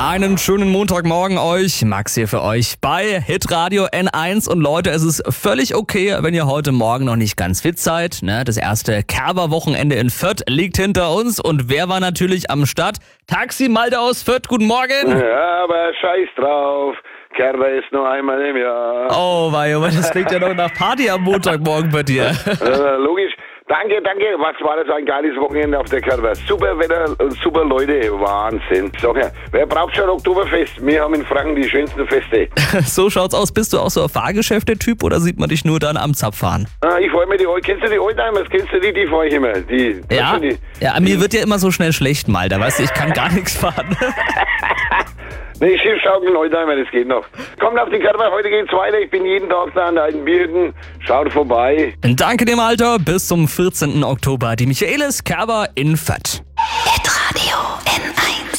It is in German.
Einen schönen Montagmorgen euch. Max hier für euch bei Hitradio N1. Und Leute, es ist völlig okay, wenn ihr heute Morgen noch nicht ganz fit seid. Ne? Das erste Kerber-Wochenende in Fürth liegt hinter uns. Und wer war natürlich am Start? Taxi Malte aus Fürth, guten Morgen. Ja, aber scheiß drauf. Kerber ist nur einmal im Jahr. Oh, wei, das klingt ja noch nach Party am Montagmorgen bei dir. Logisch. Danke. Was war das ein geiles Wochenende auf der Kerber? Super Wetter und super Leute. Wahnsinn. Sag ja, wer braucht schon Oktoberfest? Wir haben in Franken die schönsten Feste. So schaut's aus. Bist du auch so ein Fahrgeschäfte-Typ oder sieht man dich nur dann am Zapfhahn? Ich fahr mir kennst du die Oldtimers? Kennst du die fahr ich immer. Ja, mir wird ja immer so schnell schlecht, Malte. Weißt du, ich kann gar nichts fahren. Nee, Schiffschaukeln, Oldtimer, das geht noch. Kommt auf die Kerber, heute geht's weiter. Ich bin jeden Tag da an der alten Bierhütten. Schaut vorbei. Danke dem Alter. Bis zum 14. Oktober. Die Michaelis Kerber in Fürth. Hitradio N1.